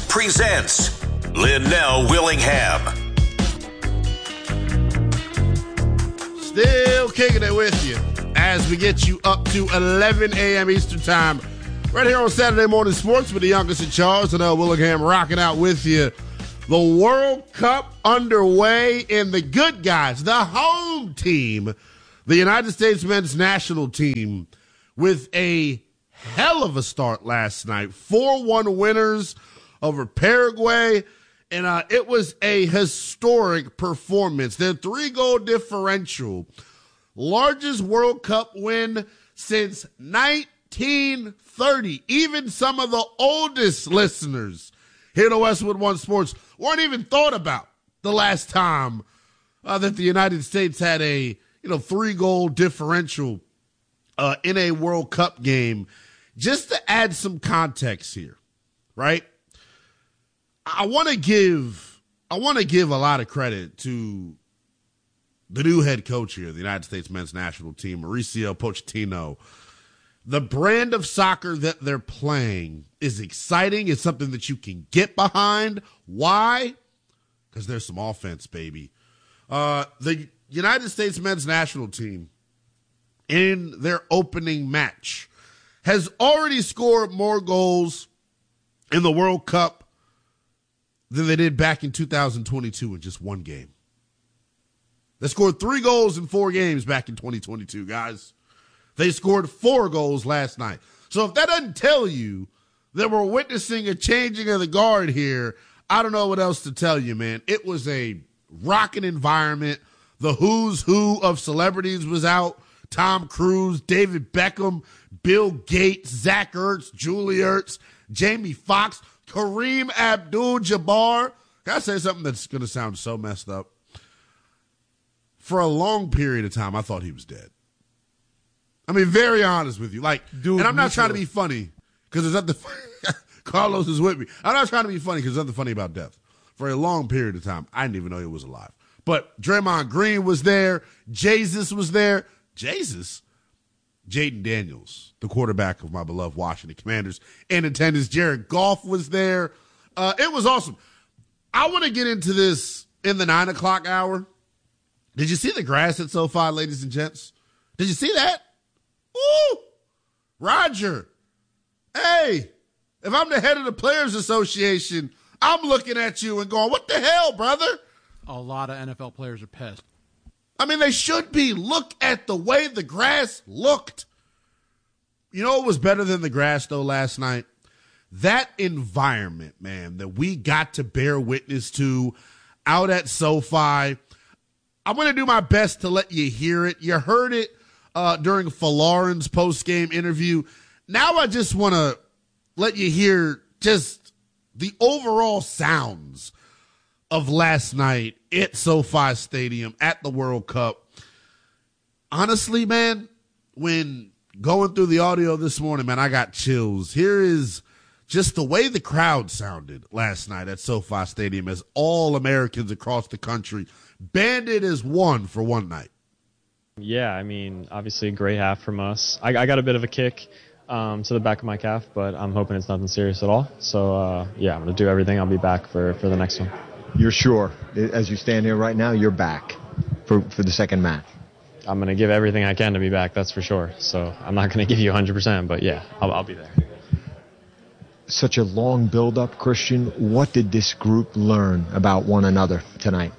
presents Linnell Willingham. Still kicking it with you as we get you up to 11 a.m. Eastern Time right here on Saturday Morning Sports with the youngest in charge, Linnell Willingham, rocking out with you. The World Cup underway, and the good guys, the home team, the United States men's national team, with a hell of a start last night. 4-1 winners over Paraguay, and it was a historic performance. Their 3-goal differential, largest World Cup win since 1930. Even some of the oldest listeners here to Westwood One Sports weren't even thought about the last time that the United States had a 3-goal differential in a World Cup game. Just to add some context here, right? I want to give a lot of credit to the new head coach here, the United States men's national team, Mauricio Pochettino. The brand of soccer that they're playing is exciting. It's something that you can get behind. Why? Because there's some offense, baby. The United States men's national team, in their opening match, has already scored more goals in the World Cup than they did back in 2022 in just one game. They scored 3 goals in 4 games back in 2022, guys. They scored 4 goals last night. So if that doesn't tell you that we're witnessing a changing of the guard here, I don't know what else to tell you, man. It was a rocking environment. The who's who of celebrities was out. Tom Cruise, David Beckham, Bill Gates, Zach Ertz, Julie Ertz, Jamie Foxx, Kareem Abdul-Jabbar. Can I say something that's going to sound so messed up? For a long period of time, I thought he was dead. I mean, very honest with you. And I'm not trying to be funny because there's nothing. Carlos is with me. I'm not trying to be funny because there's nothing funny about death. For a long period of time, I didn't even know he was alive. But Draymond Green was there. Jesus was there. Jesus? Jaden Daniels, the quarterback of my beloved Washington Commanders, in attendance. Jared Goff was there. It was awesome. I want to get into this in the 9 o'clock hour. Did you see the grass at SoFi, ladies and gents? Did you see that? Ooh! Roger. Hey, if I'm the head of the Players Association, I'm looking at you and going, what the hell, brother? A lot of NFL players are pissed. I mean, they should be. Look at the way the grass looked. You know what was better than the grass, though, last night? That environment, man, that we got to bear witness to out at SoFi. I'm going to do my best to let you hear it. You heard it during Folarin's post-game interview. Now I just want to let you hear just the overall sounds of last night at SoFi Stadium at the World Cup. Honestly, man, when going through the audio this morning, man, I got chills. Here is just the way the crowd sounded last night at SoFi Stadium as all Americans across the country banded as one for one night. Yeah, I mean, obviously a great half from us. I got a bit of a kick to the back of my calf, but I'm hoping it's nothing serious at all. So, yeah, I'm going to do everything. I'll be back for the next one. You're sure, as you stand here right now, you're back for the second match? I'm going to give everything I can to be back, that's for sure. So I'm not going to give you 100%, but yeah, I'll be there. Such a long build-up, Christian. What did this group learn about one another tonight?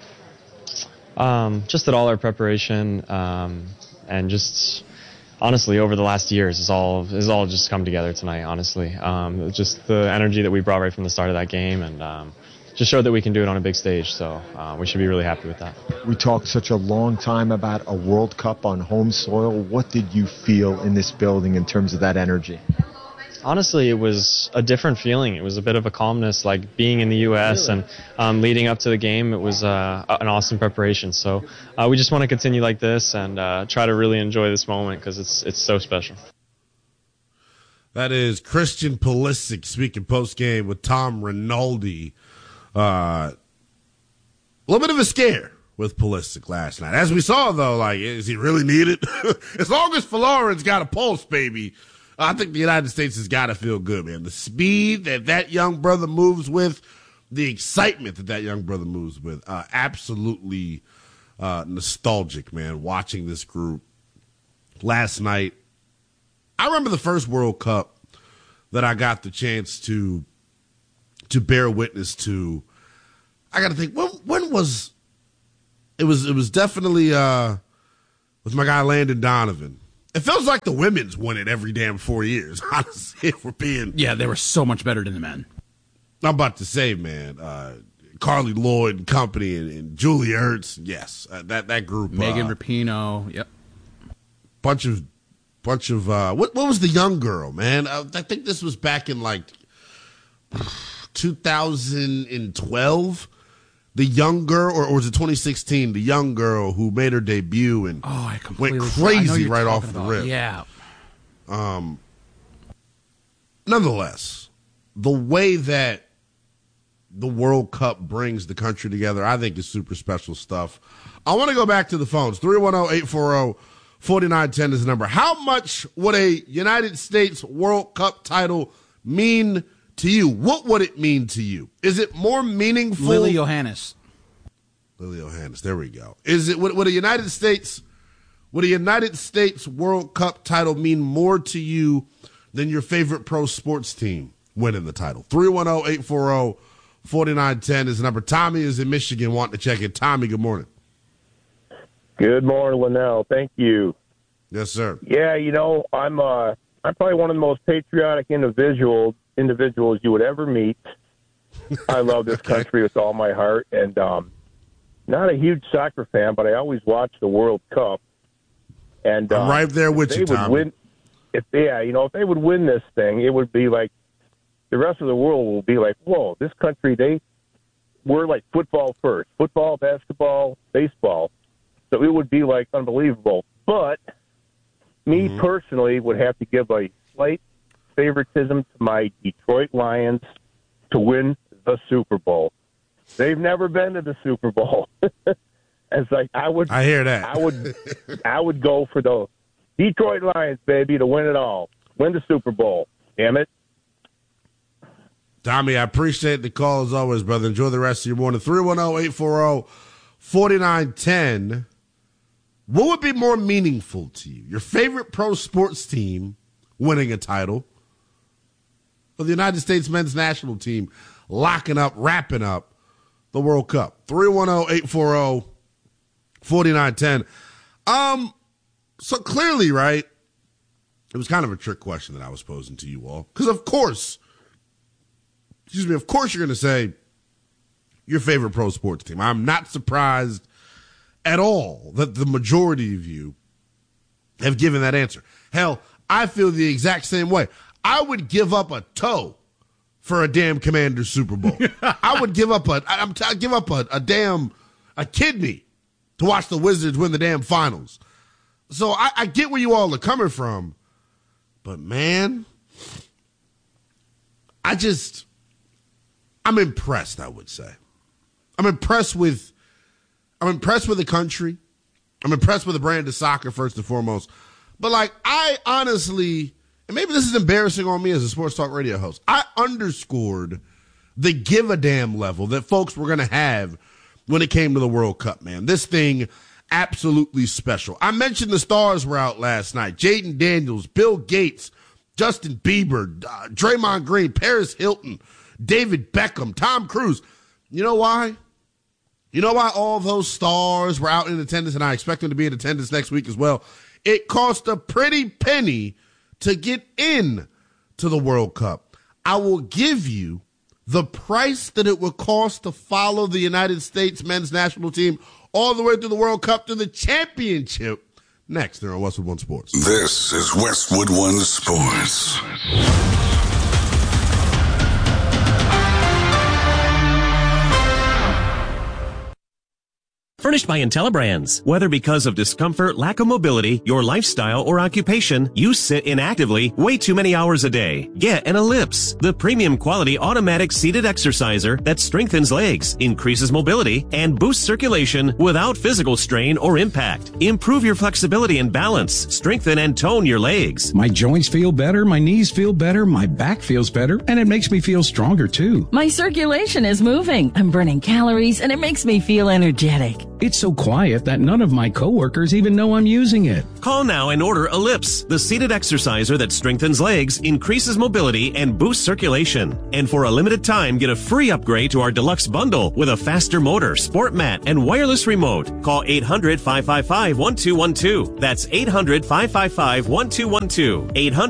Just that all our preparation and just honestly over the last years is all just come together tonight, honestly. Just the energy that we brought right from the start of that game and just showed that we can do it on a big stage, so we should be really happy with that. We talked such a long time about a World Cup on home soil. What did you feel in this building in terms of that energy? Honestly, it was a different feeling. It was a bit of a calmness, like being in the U.S. and leading up to the game. It was an awesome preparation. So we just want to continue like this and try to really enjoy this moment because it's so special. That is Christian Pulisic speaking post-game with Tom Rinaldi. A little bit of a scare with Pulisic last night. As we saw, though, is he really needed? As long as Folarin's got a pulse, baby, I think the United States has got to feel good, man. The speed that young brother moves with, the excitement that young brother moves with, absolutely nostalgic, man, watching this group last night. I remember the first World Cup that I got the chance to bear witness to. I got to think, when was it? Was definitely with my guy Landon Donovan. It feels like the women's won it every damn 4 years, honestly, if we're being. Yeah, they were so much better than the men. I'm about to say, man, Carly Lloyd and company and Julie Ertz, yes, that group. Megan Rapinoe, yep. Bunch of what was the young girl, man? I think this was back in like 2012. The young girl, or was it 2016? The young girl who made her debut and went crazy right off the rip. Yeah. Nonetheless, the way that the World Cup brings the country together, I think is super special stuff. I want to go back to the phones. 310-840-4910 is the number. How much would a United States World Cup title mean to you? What would it mean to you? Is it more meaningful? Lily Johannes, there we go. Is it would a United States World Cup title mean more to you than your favorite pro sports team winning the title? 310-840-4910 is the number. Tommy is in Michigan wanting to check in. Tommy, good morning. Good morning, Linnell. Thank you. Yes, sir. Yeah, I'm probably one of the most patriotic individuals you would ever meet. I love this country with all my heart, and not a huge soccer fan, but I always watch the World Cup. And I'm right there with you, Tommy. If they would win this thing, it would be like the rest of the world will be like, whoa, this country, we're like football first. Football, basketball, baseball. So it would be like unbelievable. But me personally would have to give a slight favoritism to my Detroit Lions to win the Super Bowl. They've never been to the Super Bowl. It's like I hear that. I would go for the Detroit Lions, baby, to win it all. Win the Super Bowl. Damn it. Tommy, I appreciate the call as always, brother. Enjoy the rest of your morning. 310-840-4910. What would be more meaningful to you? Your favorite pro sports team winning a title, or the United States men's national team wrapping up the World Cup? 310-840-4910. So clearly, right, it was kind of a trick question that I was posing to you all. Because of course you're going to say your favorite pro sports team. I'm not surprised at all that the majority of you have given that answer. Hell, I feel the exact same way. I would give up a toe for a damn Commanders Super Bowl. I would give up a kidney to watch the Wizards win the damn finals. So I get where you all are coming from, but man, I'm impressed. I would say I'm impressed with the country. I'm impressed with the brand of soccer first and foremost. But like, I honestly, and maybe this is embarrassing on me as a sports talk radio host, I underscored the give a damn level that folks were going to have when it came to the World Cup, man. This thing, absolutely special. I mentioned the stars were out last night. Jaden Daniels, Bill Gates, Justin Bieber, Draymond Green, Paris Hilton, David Beckham, Tom Cruise. You know why? You know why all those stars were out in attendance, and I expect them to be in attendance next week as well? It cost a pretty penny to get in to the World Cup. I will give you the price that it would cost to follow the United States men's national team all the way through the World Cup to the championship next here on Westwood One Sports. This is Westwood One Sports. Furnished by IntelliBrands. Whether because of discomfort, lack of mobility, your lifestyle, or occupation, you sit inactively way too many hours a day. Get an Ellipse, the premium quality automatic seated exerciser that strengthens legs, increases mobility, and boosts circulation without physical strain or impact. Improve your flexibility and balance. Strengthen and tone your legs. My joints feel better, my knees feel better, my back feels better, and it makes me feel stronger too. My circulation is moving. I'm burning calories, and it makes me feel energetic. It's so quiet that none of my coworkers even know I'm using it. Call now and order Ellipse, the seated exerciser that strengthens legs, increases mobility, and boosts circulation. And for a limited time, get a free upgrade to our deluxe bundle with a faster motor, sport mat, and wireless remote. Call 800-555-1212. That's 800-555-1212.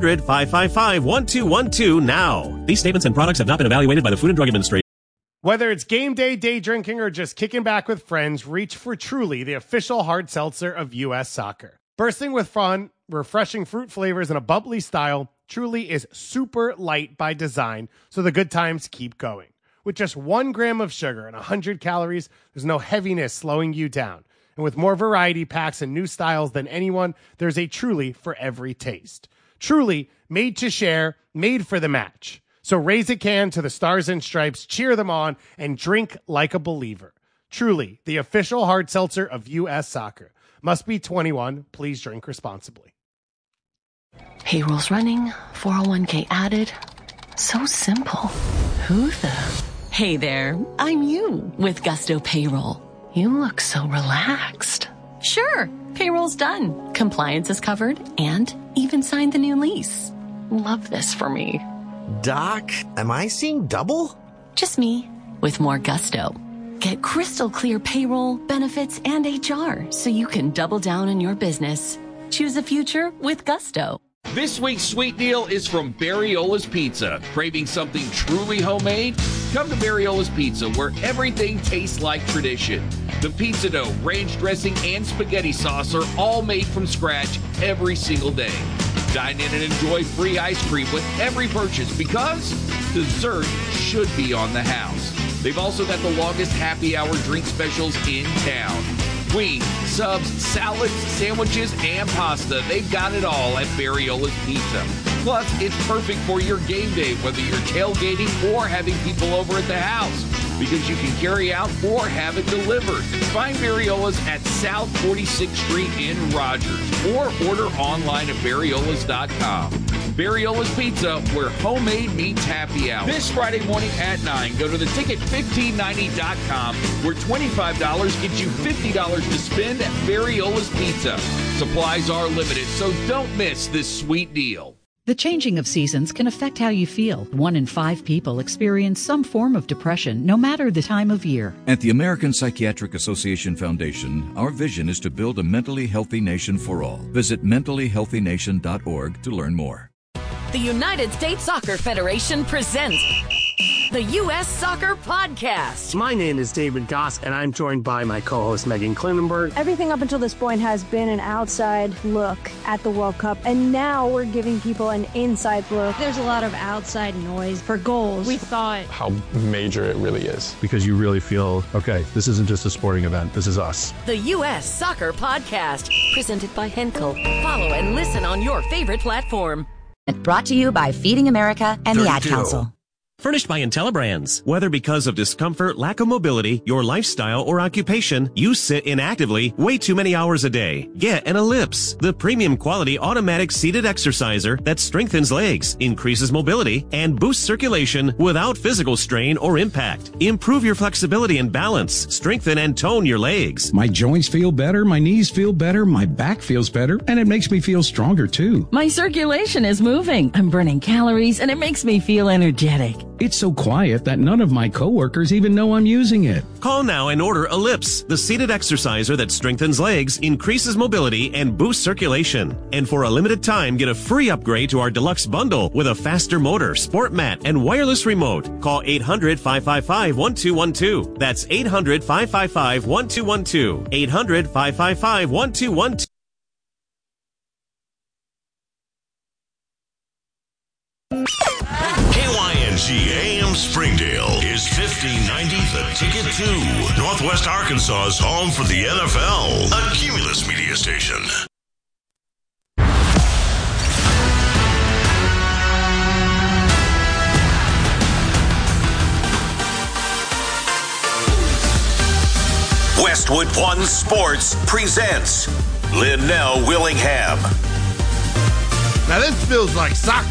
800-555-1212 now. These statements and products have not been evaluated by the Food and Drug Administration. Whether it's game day, day drinking, or just kicking back with friends, reach for Truly, the official hard seltzer of U.S. Soccer. Bursting with fun, refreshing fruit flavors, and a bubbly style, Truly is super light by design, so the good times keep going. With just 1 gram of sugar and 100 calories, there's no heaviness slowing you down. And with more variety packs and new styles than anyone, there's a Truly for every taste. Truly, made to share, made for the match. So raise a can to the Stars and Stripes, cheer them on, and drink like a believer. Truly, the official hard seltzer of U.S. Soccer. Must be 21. Please drink responsibly. Payroll's running, 401k added. So simple. Who the? Hey there, I'm you with Gusto Payroll. You look so relaxed. Sure, payroll's done. Compliance is covered and even signed the new lease. Love this for me. Doc, am I seeing double? Just me, with more gusto. Get crystal clear payroll, benefits, and HR so you can double down on your business. Choose a future with gusto. This week's sweet deal is from Barriola's Pizza. Craving something truly homemade? Come to Barriola's Pizza, where everything tastes like tradition. The pizza dough, ranch dressing, and spaghetti sauce are all made from scratch every single day. Dine in and enjoy free ice cream with every purchase because dessert should be on the house. They've also got the longest happy hour drink specials in town. Wings, subs, salads, sandwiches, and pasta. They've got it all at Barriola's Pizza. Plus, it's perfect for your game day, whether you're tailgating or having people over at the house, because you can carry out or have it delivered. Find Barriola's at South 46th Street in Rogers or order online at barriolas.com. Barriola's Pizza, where homemade meets happy hour. This Friday morning at 9, go to the ticket1590.com, where $25 gets you $50 to spend at Barriola's Pizza. Supplies are limited, so don't miss this sweet deal. The changing of seasons can affect how you feel. 1 in 5 people experience some form of depression, no matter the time of year. At the American Psychiatric Association Foundation, our vision is to build a mentally healthy nation for all. Visit mentallyhealthynation.org to learn more. The United States Soccer Federation presents the U.S. Soccer Podcast. My name is David Goss, and I'm joined by my co-host Megan Klinenberg. Everything up until this point has been an outside look at the World Cup, and now we're giving people an inside look. There's a lot of outside noise for goals. We thought how major it really is, because you really feel, okay, this isn't just a sporting event, this is us. The U.S. Soccer Podcast, presented by Henkel. Follow and listen on your favorite platform. Brought to you by Feeding America and the Ad Council. Furnished by IntelliBrands. Whether because of discomfort, lack of mobility, your lifestyle, or occupation, you sit inactively way too many hours a day. Get an Ellipse, the premium quality automatic seated exerciser that strengthens legs, increases mobility, and boosts circulation without physical strain or impact. Improve your flexibility and balance. Strengthen and tone your legs. My joints feel better, my knees feel better, my back feels better, and it makes me feel stronger too. My circulation is moving. I'm burning calories, and it makes me feel energetic. It's so quiet that none of my coworkers even know I'm using it. Call now and order Ellipse, the seated exerciser that strengthens legs, increases mobility, and boosts circulation. And for a limited time, get a free upgrade to our deluxe bundle with a faster motor, sport mat, and wireless remote. Call 800-555-1212. That's 800-555-1212. 800-555-1212. KYNG AM Springdale is 50 1590 The Ticket 2. Northwest Arkansas's home for the NFL. A Cumulus media station. Westwood One Sports presents Linnell Willingham. Now this feels like soccer.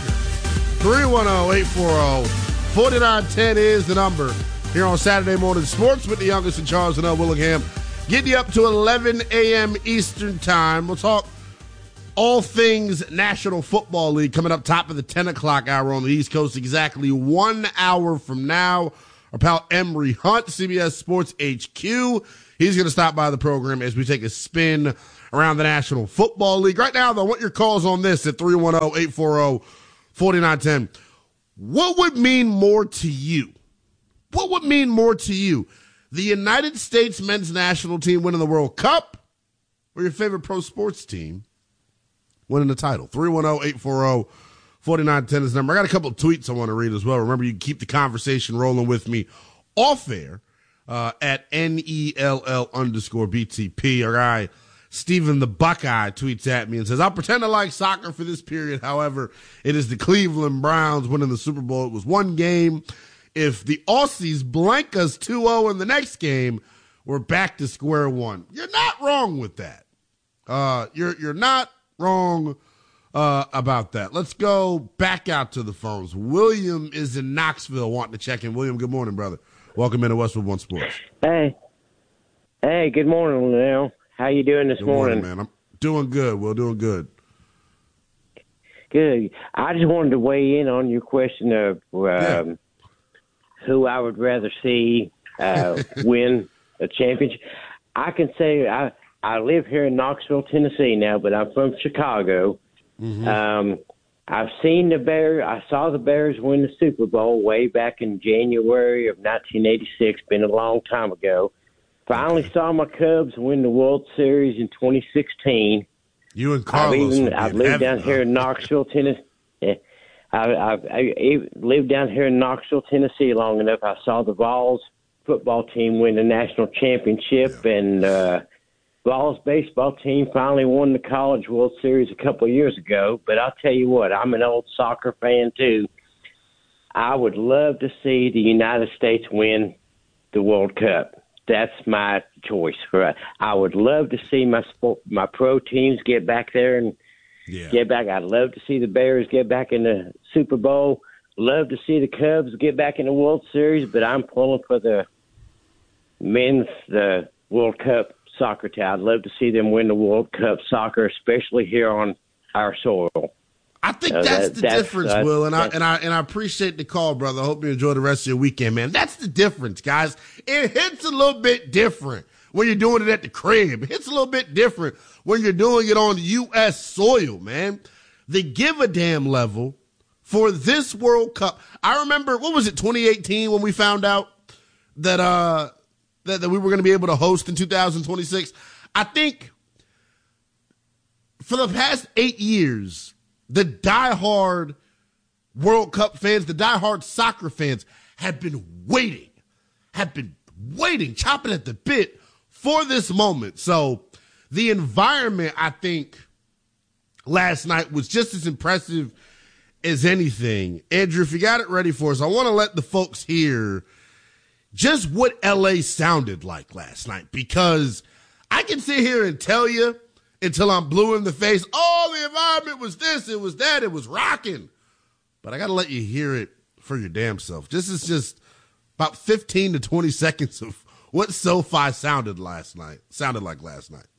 310-840-4910 is the number here on Saturday Morning Sports with the youngest in Charles, Linnell Willingham. Getting you up to 11 a.m. Eastern Time. We'll talk all things National Football League coming up top of the 10 o'clock hour on the East Coast exactly 1 hour from now. Our pal Emery Hunt, CBS Sports HQ. He's going to stop by the program as we take a spin around the National Football League. Right now, though, I want your calls on this at 310-840-4910. What would mean more to you? What would mean more to you? The United States men's national team winning the World Cup or your favorite pro sports team winning the title? 310-840-4910 is the number. I got a couple of tweets I want to read as well. Remember, you can keep the conversation rolling with me off air at NELL_BTP. Our guy, Stephen the Buckeye, tweets at me and says, I'll pretend to like soccer for this period. However, it is the Cleveland Browns winning the Super Bowl. It was one game. If the Aussies blank us 2-0 in the next game, we're back to square one. You're not wrong with that. You're not wrong about that. Let's go back out to the phones. William is in Knoxville wanting to check in. William, good morning, brother. Welcome into Westwood One Sports. Hey, good morning, Linnell. How you doing this morning? Man? I'm doing good. We're doing good. Good. I just wanted to weigh in on your question of who I would rather see win a championship. I can say I live here in Knoxville, Tennessee now, but I'm from Chicago. Mm-hmm. I've seen the Bears. I saw the Bears win the Super Bowl way back in January of 1986. Been a long time ago. Finally saw my Cubs win the World Series in 2016. You and Carlos. I've lived down here in Knoxville, Tennessee. I lived down here in Knoxville, Tennessee long enough. I saw the Vols football team win the national championship, and Vols baseball team finally won the College World Series a couple of years ago. But I'll tell you what, I'm an old soccer fan too. I would love to see the United States win the World Cup. That's my choice. I would love to see my pro teams get back there and get back. I'd love to see the Bears get back in the Super Bowl. Love to see the Cubs get back in the World Series, but I'm pulling for the World Cup soccer team. I'd love to see them win the World Cup soccer, especially here on our soil. I think that's the difference, Will, and I appreciate the call, brother. I hope you enjoy the rest of your weekend, man. That's the difference, guys. It hits a little bit different when you're doing it at the crib. It hits a little bit different when you're doing it on U.S. soil, man. The give a damn level for this World Cup. I remember, 2018 when we found out that that we were going to be able to host in 2026. I think for the past 8 years, the diehard World Cup fans, the diehard soccer fans have been waiting, chomping at the bit for this moment. So the environment, I think, last night was just as impressive as anything. Andrew, if you got it ready for us, I want to let the folks hear just what LA sounded like last night, because I can sit here and tell you until I'm blue in the face, oh, the environment was this, it was that, it was rocking. But I got to let you hear it for your damn self. This is just about 15 to 20 seconds of what SoFi sounded like last night.